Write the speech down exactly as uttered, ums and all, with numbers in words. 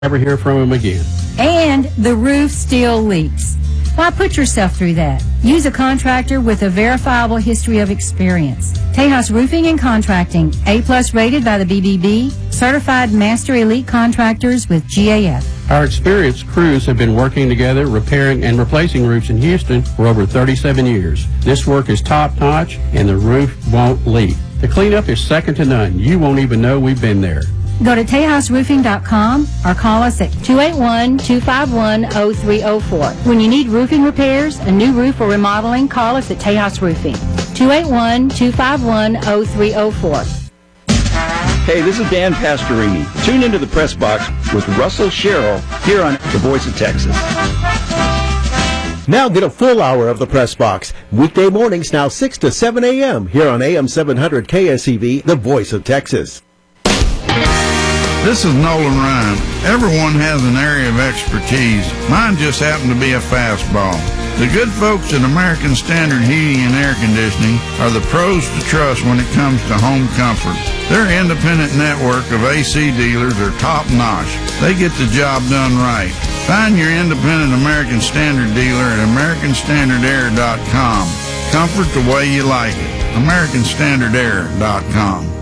never hear from them again. And the roof still leaks. Why put yourself through that? Use a contractor with a verifiable history of experience. Tejas Roofing and Contracting, A-plus rated by the B B B, certified master elite contractors with G A F. Our experienced crews have been working together, repairing and replacing roofs in Houston for over thirty-seven years. This work is top-notch, and the roof won't leak. The cleanup is second to none. You won't even know we've been there. Go to tejas roofing dot com or call us at two eight one, two five one, zero three zero four. When you need roofing repairs, a new roof or remodeling, call us at Tejas Roofing, two eight one, two five one, zero three zero four. Hey, this is Dan Pastorini. Tune into the Press Box with Russell Sherrill here on The Voice of Texas. Now get a full hour of the Press Box. Weekday mornings now six to seven a.m. here on A M seven hundred K S E V, The Voice of Texas. This is Nolan Ryan. Everyone has an area of expertise. Mine just happened to be a fastball. The good folks at American Standard Heating and Air Conditioning are the pros to trust when it comes to home comfort. Their independent network of A C dealers are top-notch. They get the job done right. Find your independent American Standard dealer at american standard air dot com. Comfort the way you like it. american standard air dot com.